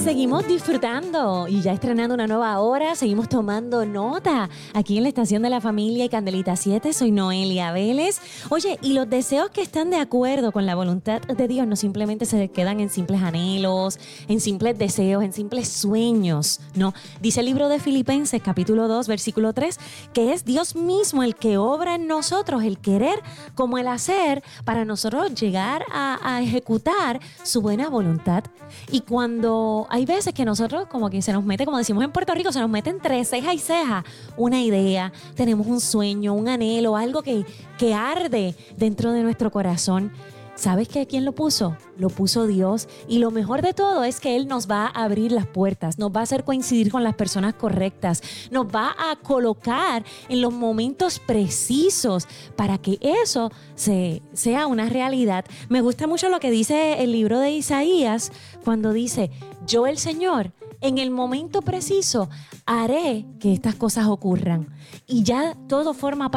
Seguimos disfrutando y ya estrenando una nueva hora, seguimos tomando nota aquí en la Estación de la Familia y Candelita 7. Soy Noelia Vélez. Oye, y los deseos que están de acuerdo con la voluntad de Dios no simplemente se quedan en simples anhelos, en simples deseos, en simples sueños, no. Dice el libro de Filipenses, capítulo 2, versículo 3, que es Dios mismo el que obra en nosotros el querer como el hacer para nosotros llegar a ejecutar su buena voluntad. Y cuando hay veces que nosotros como que se nos mete, como decimos en Puerto Rico, se nos mete entre ceja y ceja una idea, tenemos un sueño, un anhelo, algo que arde dentro de nuestro corazón. ¿Sabes quién lo puso? Lo puso Dios. Y lo mejor de todo es que Él nos va a abrir las puertas, nos va a hacer coincidir con las personas correctas, nos va a colocar en los momentos precisos para que eso sea una realidad. Me gusta mucho lo que dice el libro de Isaías cuando dice: yo, el Señor, en el momento preciso haré que estas cosas ocurran. Y ya todo forma parte